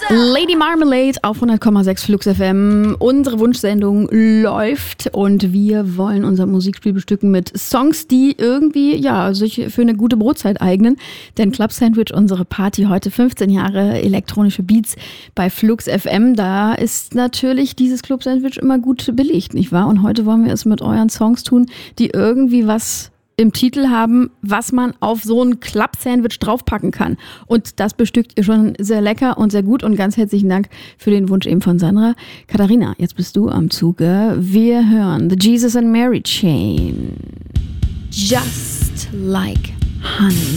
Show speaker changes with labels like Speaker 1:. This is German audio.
Speaker 1: Lady Marmalade auf 100,6 Flux FM. Unsere Wunschsendung läuft und wir wollen unser Musikspiel bestücken mit Songs, die irgendwie sich für eine gute Brotzeit eignen. Denn Club Sandwich, unsere Party heute, 15 Jahre elektronische Beats bei Flux FM. Da ist natürlich dieses Club Sandwich immer gut belegt, nicht wahr? Und heute wollen wir es mit euren Songs tun, die irgendwie was im Titel haben, was man auf so ein Club-Sandwich draufpacken kann. Und das bestückt ihr schon sehr lecker und sehr gut. Und ganz herzlichen Dank für den Wunsch eben von Sandra. Katharina, jetzt bist du am Zuge. Wir hören The Jesus and Mary Chain. Just Like Honey.